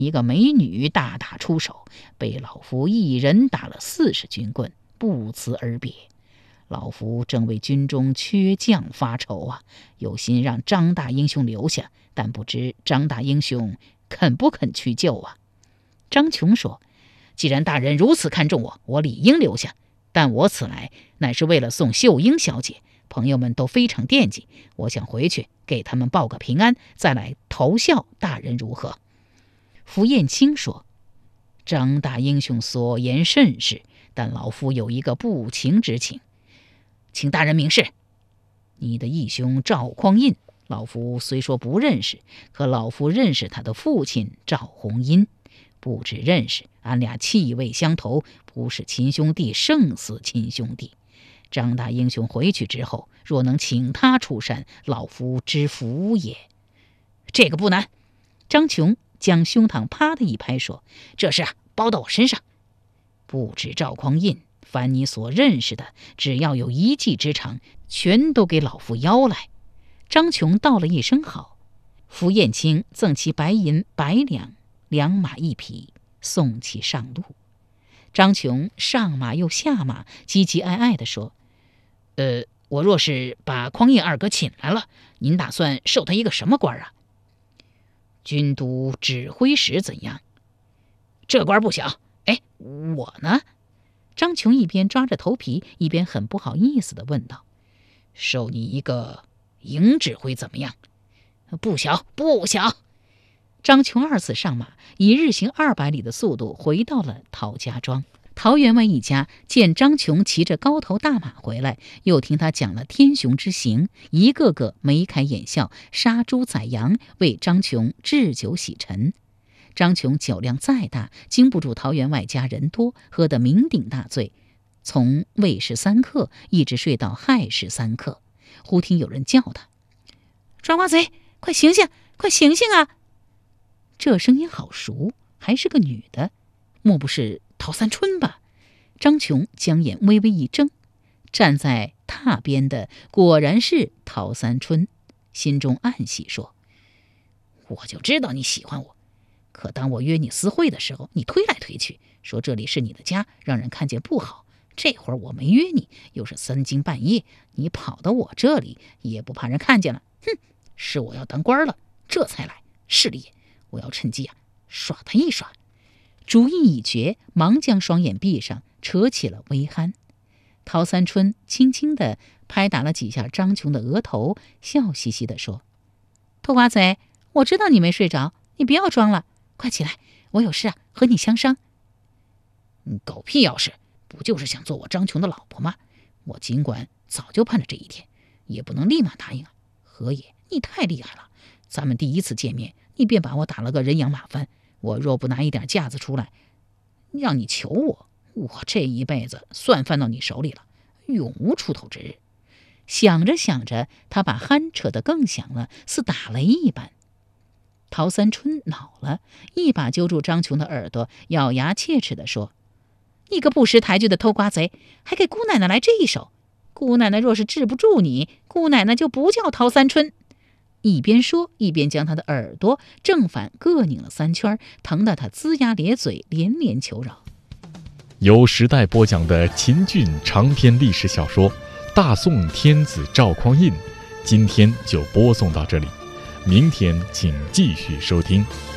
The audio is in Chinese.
一个美女大打出手，被老夫一人打了40军棍，不辞而别。老夫正为军中缺将发愁啊，有心让张大英雄留下，但不知张大英雄肯不肯去救啊？张琼说：既然大人如此看重我，我理应留下，但我此来乃是为了送秀英小姐，朋友们都非常惦记，我想回去给他们报个平安，再来投效大人如何？符彦卿说：张大英雄所言甚是，但老夫有一个不情之请，请大人明示。你的义兄赵匡胤，老夫虽说不认识，可老夫认识他的父亲赵弘殷，不只认识，俺俩气味相投，不是亲兄弟胜似亲兄弟。张大英雄回去之后，若能请他出山，老夫之福也。这个不难。张琼将胸膛啪的一拍说：这事包到我身上。不止赵匡胤，凡你所认识的，只要有一技之长，全都给老夫邀来。张琼道了一声好，符彦卿赠其白银100两，2马1匹，送其上路。张琼上马又下马，唧唧哀哀地说：我若是把匡胤二哥请来了，您打算授他一个什么官啊？军都指挥使怎样？这官不小。我呢？张琼一边抓着头皮，一边很不好意思地问道：授你一个营指挥怎么样？不小，不小。张琼2次上马，以日行200里的速度回到了陶家庄。陶员外一家见张琼骑着高头大马回来，又听他讲了天雄之行，一个个眉开眼笑，杀猪宰羊，为张琼置酒洗尘。张琼酒量再大，经不住陶员外家人多，喝得酩酊大醉，从未时3刻一直睡到亥时3刻。忽听有人叫他：抓瓜贼，快醒醒，快醒醒啊！这声音好熟，还是个女的，莫不是陶三春吧？张琼将眼微微一睁，站在榻边的果然是陶三春，心中暗喜说：我就知道你喜欢我，可当我约你私会的时候，你推来推去，说这里是你的家，让人看见不好。这会儿我没约你，又是3更半夜，你跑到我这里，也不怕人看见了。哼，是我要当官了，这才来，是了也。我要趁机耍他一耍。主意已决，忙将双眼闭上，扯起了微酣。陶三春轻轻地拍打了几下张琼的额头，笑嘻嘻地说：偷瓜贼，我知道你没睡着，你不要装了，快起来，我有事和你相商。狗屁要事，不就是想做我张琼的老婆吗？我尽管早就盼着这一天，也不能立马答应啊。何爷，你太厉害了，咱们第1次见面，你便把我打了个人仰马翻，我若不拿一点架子出来让你求我，我这一辈子算翻到你手里了，永无出头之日。想着想着，他把鼾扯得更响了，似打雷一般。陶三春恼了，一把揪住张琼的耳朵，咬牙切齿地说：你个不识抬举的偷瓜贼，还给姑奶奶来这一手！姑奶奶若是治不住你，姑奶奶就不叫陶三春。一边说，一边将他的耳朵正反各拧了3圈，疼得他龇牙咧嘴，连连求饶。 由时代播讲的秦俊长篇历史小说《大宋天子赵匡胤》，今天就播送到这里，明天请继续收听。